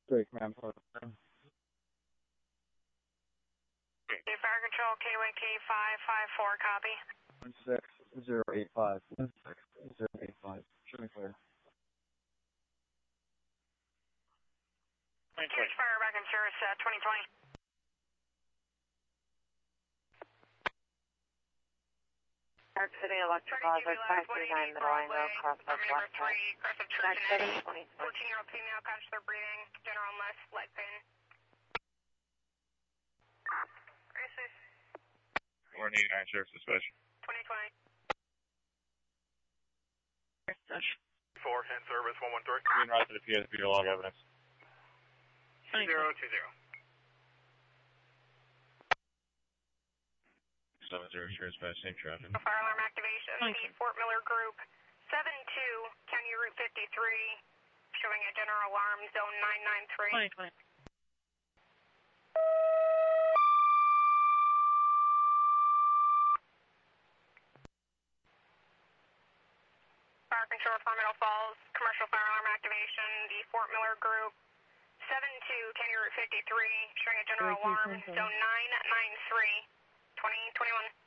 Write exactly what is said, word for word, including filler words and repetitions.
Great, command for Okay, fire control, K Y K five five four, copy. one six zero eight five. one six zero eight five. Show me clear. Huge fire back in service, uh, twenty twenty. Park City Electric Plaza, five three nine Middle Line Road, Crosswalk West Side. Back seven twenty. fourteen-year-old female, catch their breathing, general unless, leg pain. one eighty-nine Sheriff's Dispatch. twenty twenty. four, in service, one one three. Green right to the P S B to log evidence. zero two zero. seven zero Sheriff's Dispatch, same traffic. Fire alarm activation, the Fort Miller Group, seven two, County Route fifty-three, showing a general alarm, zone nine nine three. twenty twenty. Fire control for Middle Falls, commercial fire alarm activation, the Fort Miller Group, seven two, County Route fifty-three, showing a general alarm, zone nine nine three, twenty twenty-one.